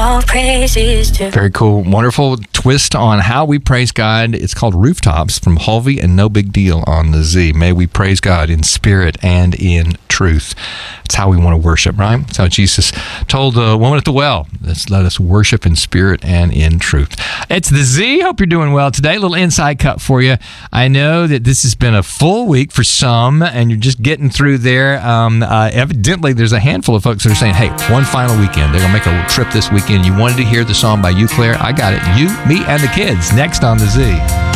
all praises to. Very cool, wonderful twist on how we praise God. It's called Rooftops from Halvey and No Big Deal on the Z. May we praise God in spirit and in truth. It's how we want to worship, right? That's how Jesus told the woman at the well. Let us worship in spirit and in truth. It's the Z. Hope you're doing well today. A little inside cut for you. I know that this has been a full week for some, and you're just getting through there. Evidently, there's a handful of folks that are saying, hey, one final weekend. They're going to make a trip this weekend. You wanted to hear the song by you, Claire? I got it. You, me, and the kids. Next on the Z.